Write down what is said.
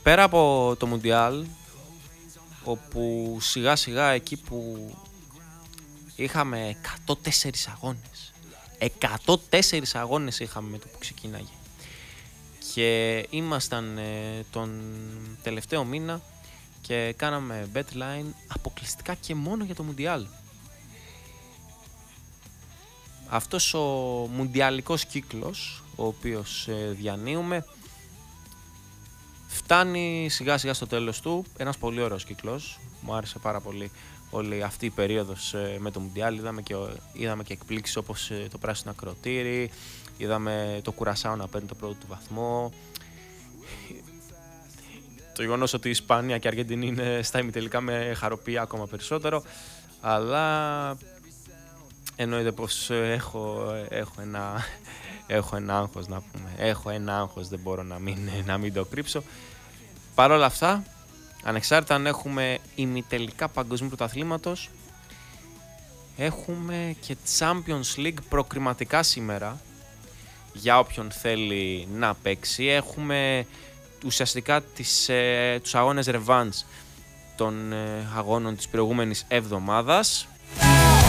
πέρα από το Μουντιάλ, όπου σιγά σιγά εκεί που είχαμε 104 αγώνες. 104 αγώνες είχαμε με το που ξεκίναγε. Και ήμασταν τον τελευταίο μήνα και κάναμε betline αποκλειστικά και μόνο για το Μουντιάλ. Αυτός ο μουντιαλικός κύκλος, ο οποίος διανύουμε, φτάνει σιγά σιγά στο τέλος του. Ένας πολύ ωραίος κύκλος. Μου άρεσε πάρα πολύ όλη αυτή η περίοδος με το Μουντιάλ. Είδαμε και εκπλήξεις όπως το πράσινο ακροτήρι. Είδαμε το Κουρασάο να παίρνει το πρώτο του βαθμό. Το γεγονός ότι η Ισπανία και η Αργεντινή είναι στα ημιτελικά με χαροποιεί ακόμα περισσότερο. Αλλά εννοείται πως έχω ένα άγχος, να πούμε. Έχω ένα άγχος, δεν μπορώ να μην το κρύψω. Παρ' όλα αυτά, ανεξάρτητα αν έχουμε ημιτελικά παγκοσμίου πρωταθλήματος, έχουμε και Champions League προκριματικά σήμερα, για όποιον θέλει να παίξει. Έχουμε ουσιαστικά τους αγώνες revenge των αγώνων της προηγούμενης εβδομάδας.